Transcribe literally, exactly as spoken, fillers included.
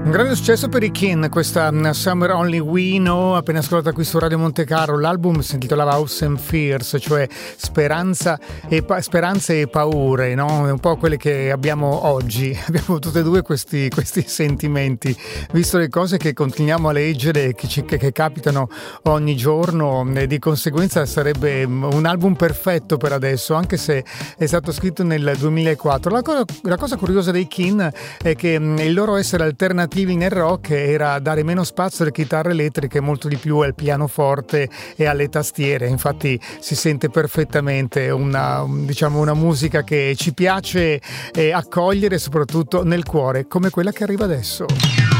Un grande successo per i Kin, questa Summer Only We Know, appena ascoltata qui su Radio Monte Carlo. L'album si intitolava Hopes and Fears, cioè speranza e pa- speranze e paure, no? Un po' quelle che abbiamo oggi. Abbiamo tutte e due questi, questi sentimenti, visto le cose che continuiamo a leggere, che, ci, che, che capitano ogni giorno, e di conseguenza sarebbe un album perfetto per adesso, anche se è stato scritto nel duemilaquattro. La cosa, la cosa curiosa dei Kin è che il loro essere alternativi nel rock era dare meno spazio alle chitarre elettriche, molto di più al pianoforte e alle tastiere. Infatti si sente perfettamente una, diciamo, una musica che ci piace eh, accogliere, soprattutto nel cuore, come quella che arriva adesso.